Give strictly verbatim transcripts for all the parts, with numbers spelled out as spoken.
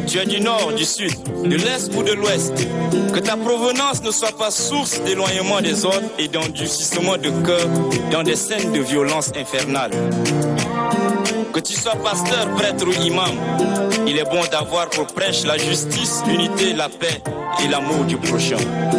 tu es du nord, du sud, de l'est ou de l'ouest. Que ta provenance ne soit pas source d'éloignement des autres et d'endurcissement de cœur dans des scènes de violence infernale. Que tu sois pasteur, prêtre ou imam, il est bon d'avoir pour prêche la justice, l'unité, la paix et l'amour du prochain.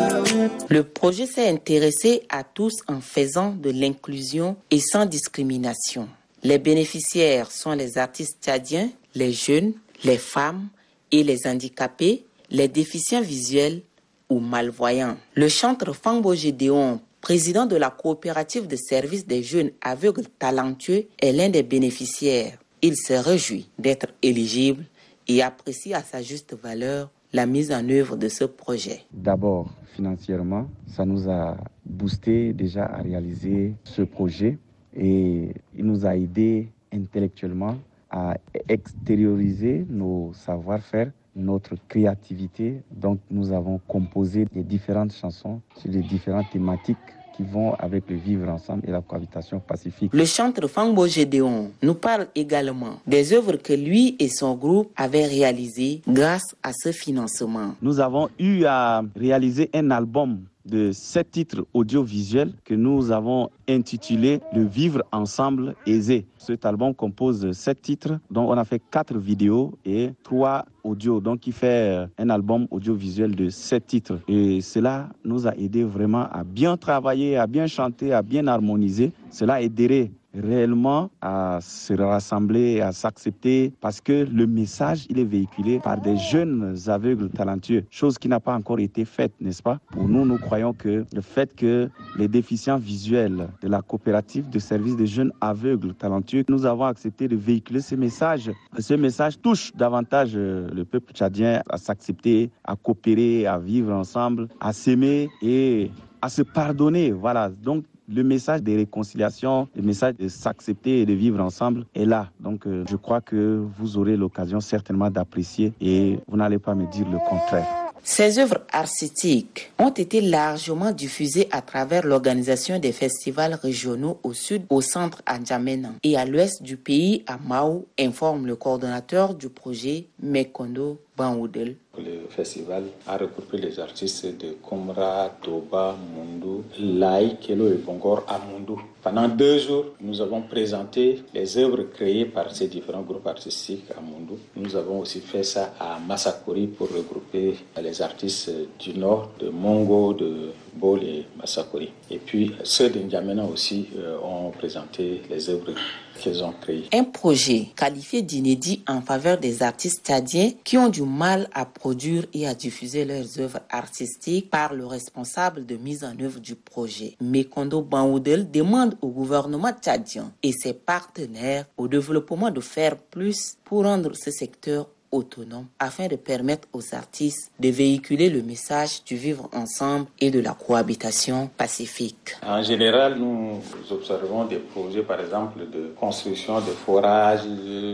Le projet s'est intéressé à tous en faisant de l'inclusion et sans discrimination. Les bénéficiaires sont les artistes tchadiens, les jeunes, les femmes et les handicapés, les déficients visuels ou malvoyants. Le chantre Fangbo Gédéon, président de la coopérative de services des jeunes aveugles talentueux, est l'un des bénéficiaires. Il se réjouit d'être éligible et apprécie à sa juste valeur la mise en œuvre de ce projet. D'abord, financièrement, ça nous a boosté déjà à réaliser ce projet et il nous a aidé intellectuellement à extérioriser nos savoir-faire, notre créativité. Donc nous avons composé des différentes chansons sur les différentes thématiques qui vont avec le vivre ensemble et la cohabitation pacifique. Le chanteur Fangbo Gédéon nous parle également des œuvres que lui et son groupe avaient réalisées grâce à ce financement. Nous avons eu à réaliser un album de sept titres audiovisuels que nous avons intitulé Le Vivre Ensemble Aisé. Cet album compose sept titres, dont on a fait quatre vidéos et trois audios, donc il fait un album audiovisuel de sept titres. Et cela nous a aidé vraiment à bien travailler, à bien chanter, à bien harmoniser. Cela aiderait réellement à se rassembler, à s'accepter, parce que le message, il est véhiculé par des jeunes aveugles talentueux, chose qui n'a pas encore été faite, n'est-ce pas? Pour nous, nous croyons que le fait que les déficients visuels de la coopérative de services des jeunes aveugles talentueux, nous avons accepté de véhiculer ce message. Ce message touche davantage le peuple tchadien à s'accepter, à coopérer, à vivre ensemble, à s'aimer et à se pardonner. Voilà, donc le message de réconciliation, le message de s'accepter et de vivre ensemble est là. Donc euh, je crois que vous aurez l'occasion certainement d'apprécier et vous n'allez pas me dire le contraire. Ces œuvres artistiques ont été largement diffusées à travers l'organisation des festivals régionaux au sud, au centre à N'Djamena et à l'ouest du pays à Mao, informe le coordonnateur du projet Mekondo Banhoudel. Le festival a regroupé les artistes de Komra, Toba, Mundu, Lai, Kelo et Bongor à Mundu. Pendant deux jours, nous avons présenté les œuvres créées par ces différents groupes artistiques à Mundu. Nous avons aussi fait ça à Massakori pour regrouper les artistes du nord, de Mongo, de Bol et Massakori. Et puis ceux de N'Djamena aussi euh, ont présenté les œuvres qu'ils ont créées. Un projet qualifié d'inédit en faveur des artistes tchadiens qui ont du mal à produire et à diffuser leurs œuvres artistiques par le responsable de mise en œuvre du projet. Mekondo Banhoudel demande au gouvernement tchadien et ses partenaires au développement de faire plus pour rendre ce secteur autonome afin de permettre aux artistes de véhiculer le message du vivre ensemble et de la cohabitation pacifique. En général, nous observons des projets, par exemple, de construction de forages,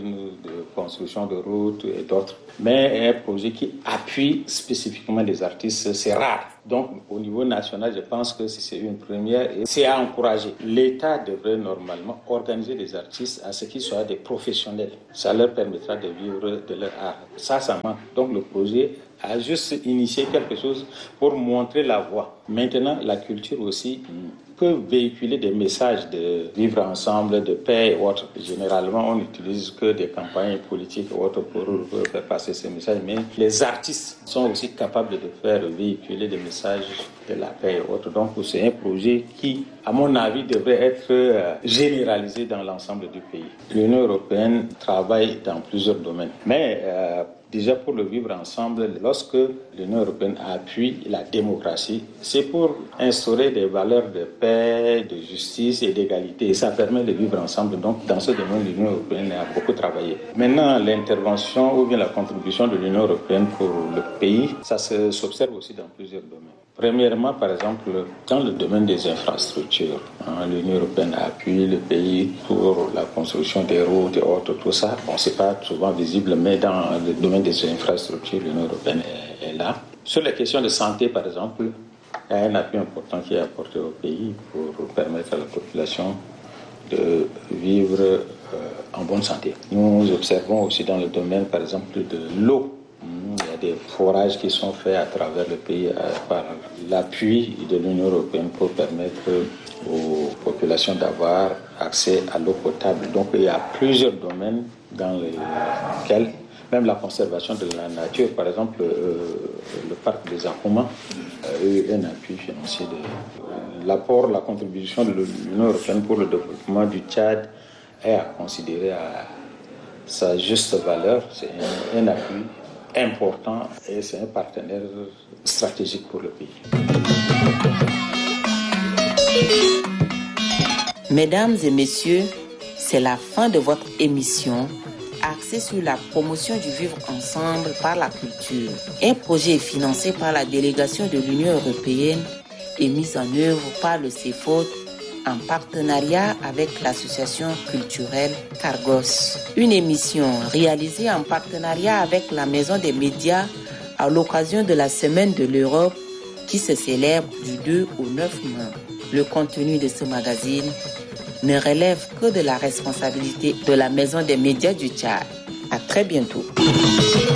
de construction de routes et d'autres. Mais un projet qui appuie spécifiquement les artistes, c'est rare. Donc, au niveau national, je pense que c'est une première et c'est à encourager. L'État devrait normalement organiser les artistes à ce qu'ils soient des professionnels. Ça leur permettra de vivre de leur art. Ça, ça manque. Donc, le projet a juste initié quelque chose pour montrer la voie. Maintenant, la culture aussi peut véhiculer des messages de vivre ensemble, de paix et autres. Généralement, on n'utilise que des campagnes politiques ou autres pour faire passer ces messages, mais les artistes sont aussi capables de faire véhiculer des messages de la paix et autres. Donc, c'est un projet qui, à mon avis, devrait être généralisé dans l'ensemble du pays. L'Union européenne travaille dans plusieurs domaines, mais euh, déjà pour le vivre ensemble, lorsque l'Union européenne appuie la démocratie, c'est pour instaurer des valeurs de paix, de justice et d'égalité. Et ça permet de vivre ensemble. Donc dans ce domaine, l'Union européenne a beaucoup travaillé. Maintenant, l'intervention ou bien la contribution de l'Union européenne pour le pays, ça se, s'observe aussi dans plusieurs domaines. Premièrement, par exemple, dans le domaine des infrastructures, hein, l'Union européenne a appuyé le pays pour la construction des routes et autres, tout ça. Bon, c'est pas souvent visible, mais dans le domaine des infrastructures, l'Union européenne est, est là. Sur les questions de santé, par exemple, il y a un appui important qui est apporté au pays pour permettre à la population de vivre euh, en bonne santé. Nous observons aussi dans le domaine, par exemple, de l'eau. Il y a des forages qui sont faits à travers le pays par l'appui de l'Union européenne pour permettre aux populations d'avoir accès à l'eau potable. Donc il y a plusieurs domaines dans lesquels même la conservation de la nature, par exemple euh, le parc des Akuma, a eu un appui financier. De, l'apport, la contribution de l'Union européenne pour le développement du Tchad est à considérer à sa juste valeur. C'est un, un appui important et c'est un partenaire stratégique pour le pays. Mesdames et messieurs, c'est la fin de votre émission axée sur la promotion du vivre ensemble par la culture. Un projet financé par la délégation de l'Union européenne et mis en œuvre par le C F O D en partenariat avec l'association culturelle Cargos. Une émission réalisée en partenariat avec la Maison des médias à l'occasion de la Semaine de l'Europe qui se célèbre du deux au neuf mai. Le contenu de ce magazine ne relève que de la responsabilité de la Maison des médias du Tchad. À très bientôt.